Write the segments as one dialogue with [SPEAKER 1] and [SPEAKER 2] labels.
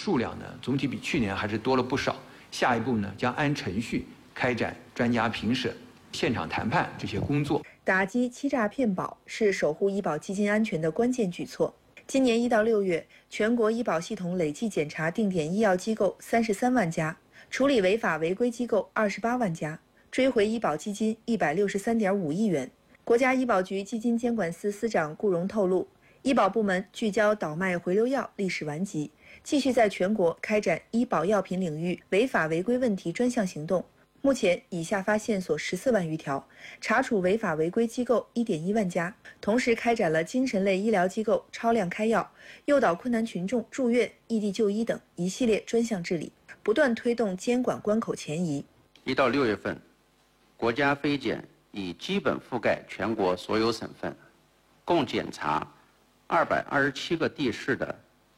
[SPEAKER 1] 数量呢，总体比去年还是多了不少。下一步呢，将按程序开展专家评审、现场谈判这些工作。
[SPEAKER 2] 打击欺诈骗保是守护医保基金安全的关键举措。今年1到6月，全国医保系统累计检查定点医药机构33万家，处理违法违规机构28万家，追回医保基金163.5亿元。国家医保局基金监管司司长顾荣透露，医保部门聚焦倒卖回流药历史顽疾，继续在全国开展医保药品领域违法违规问题专项行动。目前已下发线索14万余条，查处违法违规机构1.1万家，同时开展了精神类医疗机构超量开药、诱导困难群众住院、异地就医等一系列专项治理，不断推动监管关口前移。
[SPEAKER 3] 1到6月份，国家非检已基本覆盖全国所有省份，共检查227个地市的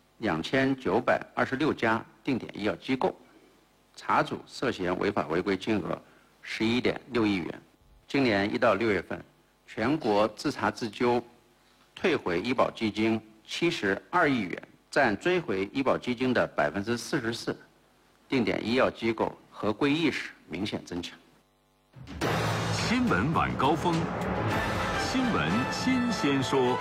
[SPEAKER 3] 2926家定点医药机构，查处涉嫌违法违规金额11.6亿元。今年1到6月份，全国自查自纠退回医保基金72亿元，占追回医保基金的44%，定点医药机构合规意识明显增强。
[SPEAKER 4] 新闻晚高峰，新闻新鲜说。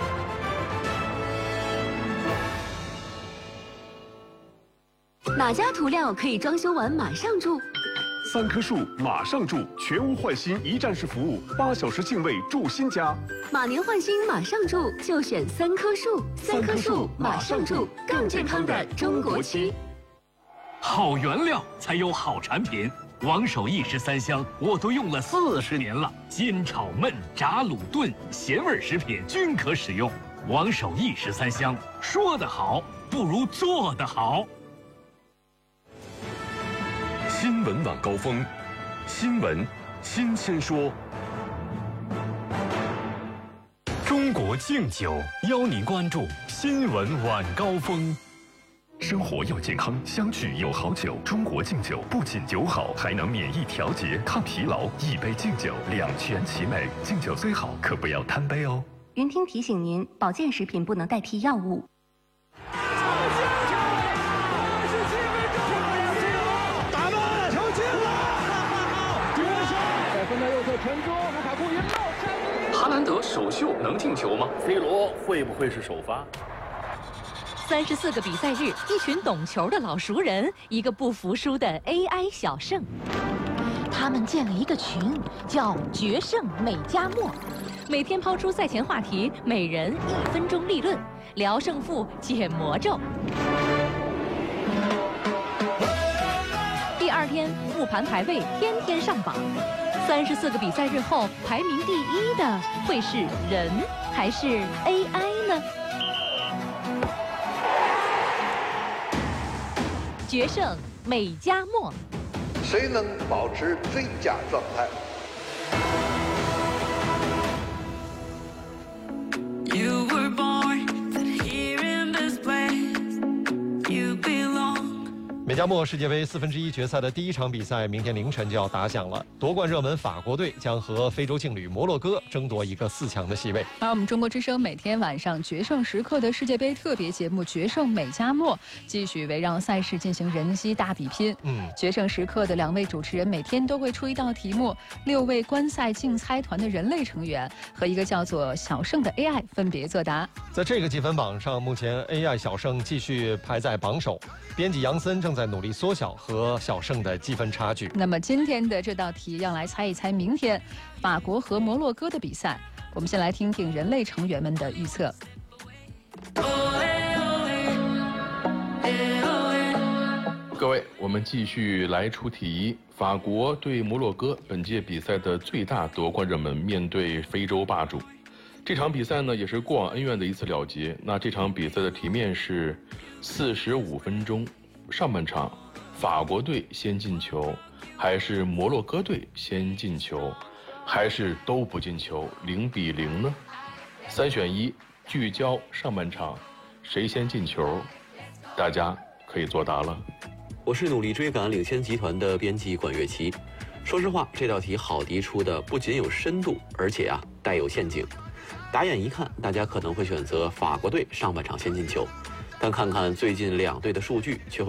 [SPEAKER 5] 哪家涂料可以装修完马上住
[SPEAKER 6] ？3棵树马上住，全屋换新一站式服务，8小时净位住新家。
[SPEAKER 5] 马年换新马上住，就选3棵树。3棵树马上住，更健康的中国区。
[SPEAKER 7] 好原料才有好产品。王守义13香我都用了40年了，煎炒焖炸卤炖咸味食品均可使用。王守义13香，说得好不如做得好。
[SPEAKER 6] 新闻晚高峰，新闻新鲜说。
[SPEAKER 4] 中国敬酒邀您关注新闻晚高峰。
[SPEAKER 6] 生活要健康，相聚有好酒。中国敬酒不仅酒好，还能免疫调节、抗疲劳。一杯敬酒，两全其美。敬酒最好，可不要贪杯哦。
[SPEAKER 5] 云听提醒您，保健食品不能代替药物。
[SPEAKER 4] 哈兰德首秀能进球吗
[SPEAKER 8] ？C 罗会不会是首发
[SPEAKER 9] ？34个比赛日，一群懂球的老熟人，一个不服输的 AI 小胜。他们建了一个群，叫“决胜美加墨”，每天抛出赛前话题，每人1分钟立论，聊胜负，解魔咒。第2天复盘排位，天天上榜。34个比赛日后，排名第1的会是人还是 AI 呢？决胜美加墨，
[SPEAKER 10] 谁能保持最佳状态？You were born here in this place, you belong。
[SPEAKER 11] 美加墨世界杯1/4决赛的第1场比赛，明天凌晨就要打响了。夺冠热门法国队将和非洲劲旅摩洛哥争夺一个4强的席位。
[SPEAKER 12] 而我们中国之声每天晚上决胜时刻的世界杯特别节目《决胜美加墨》，继续围绕赛事进行人机大比拼。决胜时刻的2位主持人每天都会出一道题目，6位观赛竞猜团的人类成员和一个叫做小胜的 AI 分别作答。
[SPEAKER 11] 在这个积分榜上，目前 AI 小胜继续排在榜首，编辑杨森正在努力缩小和小胜的积分差距。
[SPEAKER 12] 那么今天的这道题要来猜一猜明天法国和摩洛哥的比赛。我们先来听听人类成员们的预测。
[SPEAKER 13] 各位，我们继续来出题。法国对摩洛哥，本届比赛的最大夺冠热门，面对非洲霸主。这场比赛呢，也是过往恩怨的一次了结。那这场比赛的题面是45分钟，上半场法国队先进球，还是摩洛哥队先进球，还是都不进球，0-0呢？3选1，聚焦上半场，谁先进球？大家可以作答了。
[SPEAKER 14] 我是努力追赶领先集团的编辑管乐琪。说实话，这道题好题出的不仅有深度，而且带有陷阱。打眼一看，大家可能会选择法国队上半场先进球，但看看最近2队的数据，却会